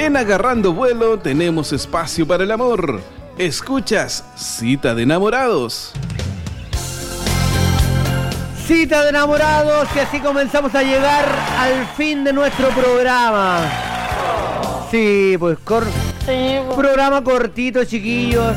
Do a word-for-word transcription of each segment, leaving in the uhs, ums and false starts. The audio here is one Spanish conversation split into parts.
En Agarrando Vuelo tenemos espacio para el amor. Escuchas Cita de Enamorados. Cita de Enamorados, y así comenzamos a llegar al fin de nuestro programa. Sí, pues cor... sí, pues. Programa cortito, chiquillos.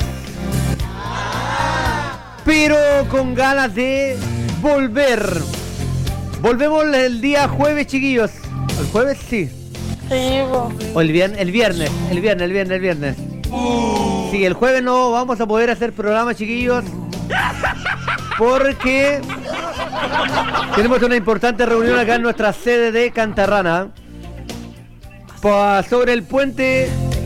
Pero con ganas de volver. Volvemos el día jueves, chiquillos. ¿El jueves? Sí. Sí, pues. O el viernes, el viernes, el viernes, el viernes, el viernes. Sí, el jueves no vamos a poder hacer programa, chiquillos. Porque tenemos una importante reunión acá en nuestra sede de Cantarrana. Pa, sobre el puente.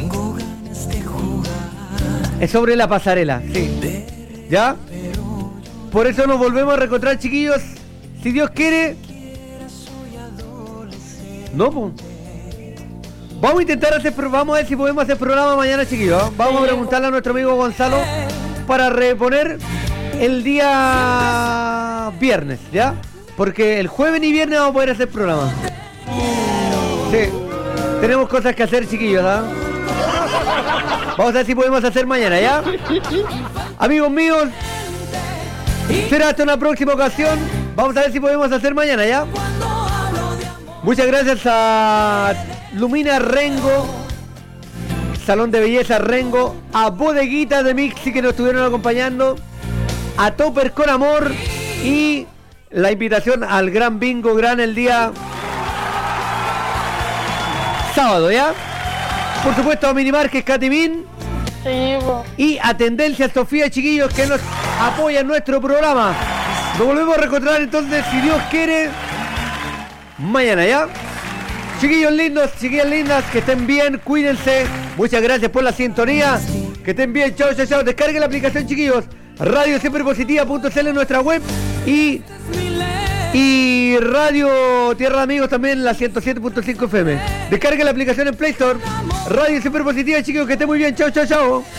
Es sobre la pasarela, sí. ¿Ya? Por eso nos volvemos a reencontrar, chiquillos. Si Dios quiere. No, pues. Vamos a intentar hacer, vamos a ver si podemos hacer programa mañana, chiquillos. Vamos a preguntarle a nuestro amigo Gonzalo para reponer el día viernes, ¿ya? Porque el jueves ni viernes vamos a poder hacer programa. Sí. Tenemos cosas que hacer, chiquillos, ¿ah? Vamos a ver si podemos hacer mañana, ¿ya? Amigos míos, será hasta una próxima ocasión. Vamos a ver si podemos hacer mañana, ¿ya? Muchas gracias a Lumina Rengo, Salón de Belleza Rengo, a Bodeguita de Mixi que nos estuvieron acompañando, a Topper con Amor y la invitación al Gran Bingo Gran el día sábado, ¿ya? Por supuesto a Minimarket Catimín y a Tendencia Sofía, chiquillos, que nos apoyan nuestro programa. Nos volvemos a reencontrar entonces, si Dios quiere, mañana, ¿ya? Chiquillos lindos, chiquillas lindas, que estén bien, cuídense. Muchas gracias por la sintonía. Que estén bien, chao, chao, chao. Descarguen la aplicación, chiquillos. radio siempre positiva punto c l en nuestra web. Y, y Radio Tierra de Amigos también, la ciento siete punto cinco F M. Descarguen la aplicación en Play Store. Radio Siempre Positiva, chiquillos, que estén muy bien. Chao, chao, chao.